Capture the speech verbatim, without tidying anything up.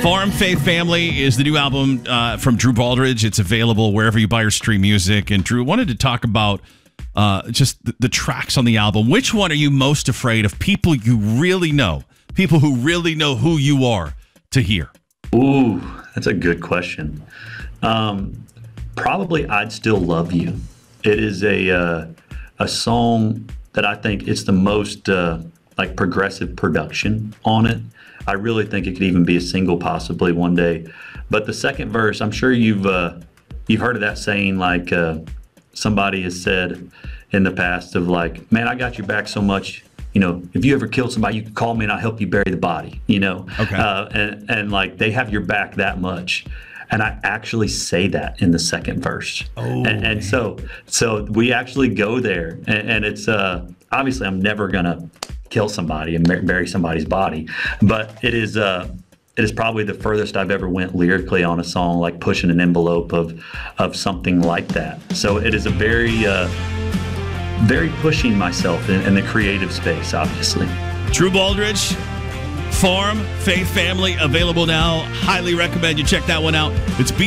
Farm Faith Family is the new album uh, from Drew Baldridge. It's available wherever you buy or stream music. And Drew, wanted to talk about uh, just the, the tracks on the album. Which one are you most afraid of people you really know, people who really know who you are, to hear? Ooh, that's a good question. Um, probably I'd Still Love You. It is a uh, a song that I think it's the most uh, like progressive production on it. I really think it could even be a single possibly one day. But the second verse, I'm sure you've uh, you've heard of that saying, like uh, somebody has said in the past of like, man, I got your back so much. You know, if you ever killed somebody, you can call me and I'll help you bury the body, you know. Okay. Uh, and, and like they have your back that much. And I actually say that in the second verse. Oh, and, and so so we actually go there. And, and it's uh, obviously I'm never going to kill somebody and bury somebody's body. But it is uh, it is probably the furthest I've ever went lyrically on a song, like pushing an envelope of of something like that. So it is a very, uh, very pushing myself in, in the creative space, obviously. Drew Baldridge, Farm Faith Family, available now. Highly recommend you check that one out. It's